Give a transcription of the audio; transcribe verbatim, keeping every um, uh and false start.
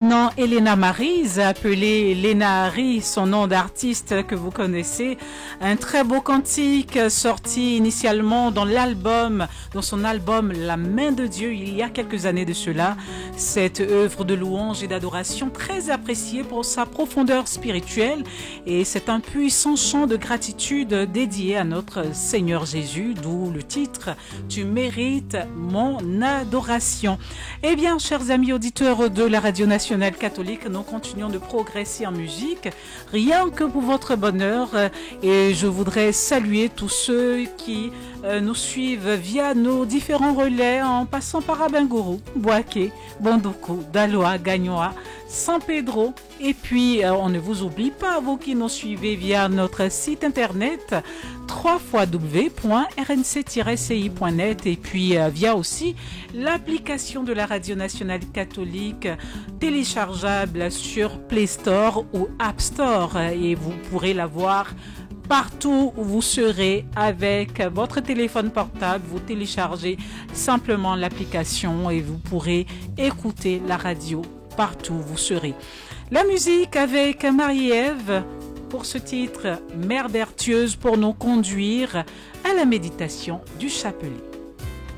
Maintenant, Elena Maryse, appelée Lena Harry, son nom d'artiste que vous connaissez, un très beau cantique sorti initialement dans l'album, dans son album La Main de Dieu, il y a quelques années de cela. Cette œuvre de louange et d'adoration très appréciée pour sa profondeur spirituelle, et c'est un puissant chant de gratitude dédié à notre Seigneur Jésus, d'où le titre « Tu mérites mon adoration ». Eh bien, chers amis auditeurs de la Radio Nationale Catholique, nous continuons de progresser en musique, rien que pour votre bonheur. Et je voudrais saluer tous ceux qui euh, nous suivent via nos différents relais en passant par Abengourou, Boaké, Bondoukou, Daloa, Gagnoa, San Pedro. Et puis, euh, on ne vous oublie pas, vous qui nous suivez via notre site internet w w w point r n c tiret c i point net et puis euh, via aussi l'application de la Radio Nationale Catholique téléchargeable sur Play Store ou App Store. Et vous pourrez la voir partout où vous serez avec votre téléphone portable. Vous téléchargez simplement l'application et vous pourrez écouter la radio partout où vous serez. La musique avec Marie-Ève pour ce titre, Mère vertueuse, pour nous conduire à la méditation du chapelet.